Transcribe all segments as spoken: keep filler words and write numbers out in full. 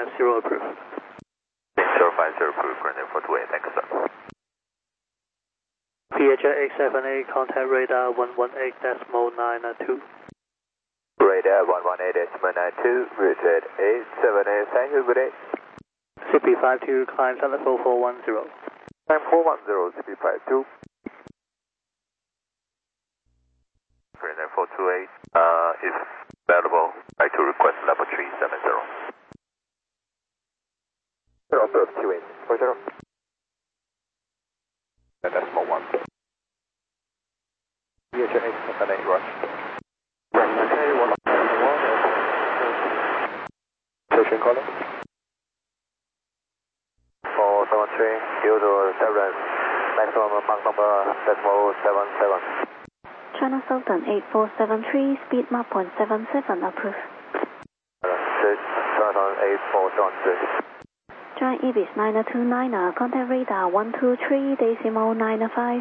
five zero approved. zero five zero approved, Greenland four two eight, thanks sir. P H eight seven eight, contact radar one one eight decimal nine two. Radar one one eight decimal nine two, route eight seven eight, thank you, good day. C P five two, climb at level four one zero. Climb four one zero, C P five two. Greenland four two eight, uh, if available, I'd like to request level three seven zero. zero above two eight four zero. Decimal one. P H eight seven eight, rush. Okay, one one. Station calling. four seven three, due to severance, maximum Mach number decimal seven seven. China Southern eight four seven three, speed Mach point seven seven, approved. China Southern eight four seven three. Giant Ibis nine two nine, contact radar one two three decimal nine five.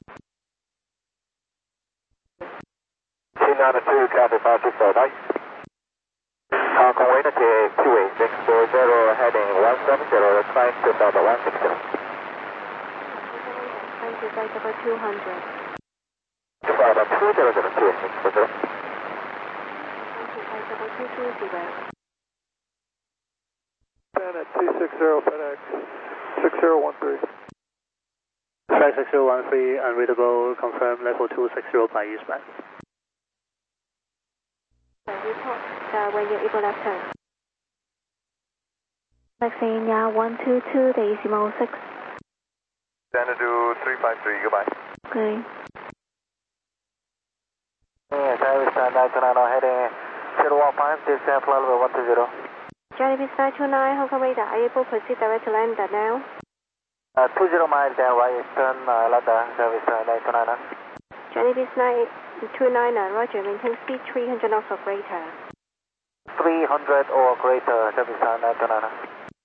two nine two, copy five six four nine. Hong Kong wind two eight six four zero, heading one seven zero, climb to Delta one six zero. Climb to flight level two hundred. Delta two zero zero two eight six four zero. Climb to flight level two two zero. Planet two six zero, FedEx six zero one three. Flight six zero one three, unreadable, confirm level two six zero by eastbound. Report uh, when you're able left turn. Vaccine uh, one two two decimal six. Xanadu three five three, goodbye. Okay. Yeah, service nine two nine, heading zero one five, descent flight level one two zero. Giant Ibis nine two nine, Hong Kong radar, are you able to proceed direct to land now? Uh, two zero miles then right eastern, uh, Lada, service uh, nine two nine. Giant Ibis nine two nine, roger, maintain speed three hundred knots or greater. three hundred or greater, service uh, nine two nine.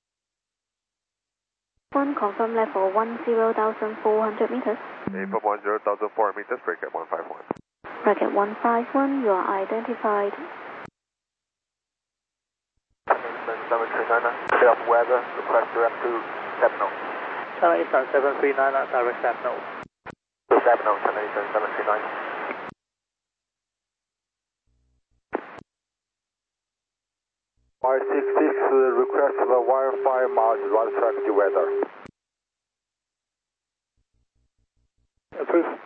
One, confirm level one zero thousand four hundred meters. eight one zero thousand four meters, bracket one five one. Bracket one five one, you are identified. seven three nine, clear of weather, request direct to Stepno. China Eastern seven three nine, direct Stepno. To Stepno, China Eastern seven three nine. Y six six, uh, request the Wi-Fi module, one track to weather. Approved.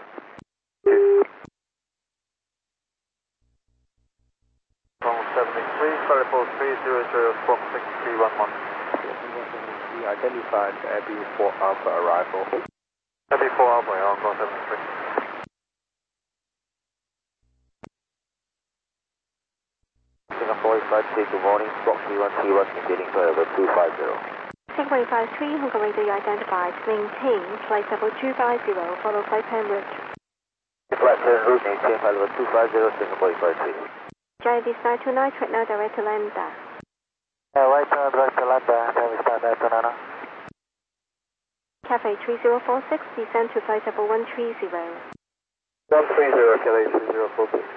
From seventy-three, variable three zero zero, squawk six three one one. We identified Abbey four Alpha arrival. Abbey four Alpha, Hong Kong seventy-three. Singapore flight two, good morning, squawk three one three one, indicating flight level two five zero. Singapore five three, Hong Kong radar, you identified. Maintain flight level two five zero, follow flight plan route. Flight plan route, maintain flight level two five zero, Singapore five three. Giant Ibis nine two nine, track now direct to Lambda. Yeah, right turn, direct to Lambda, service nine nine two nine. Cafe three zero four six, descend to flight level one three zero. one three zero, Cafe three zero four six.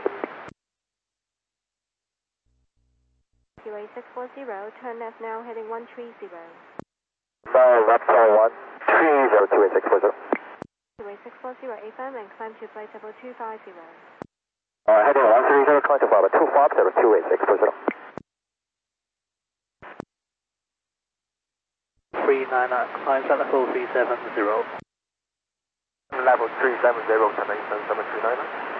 Q A six four zero, turn left now, heading one three zero. Now, left turn one three zero, Q A six four zero. Q A six four zero, A F M and climb to flight level two five zero. Uh, heading one three zero, climb to flight level two five zero, Q A six four zero. three nine nine, climb at level three seven zero. Level three seven zero, China Eastern seven three nine.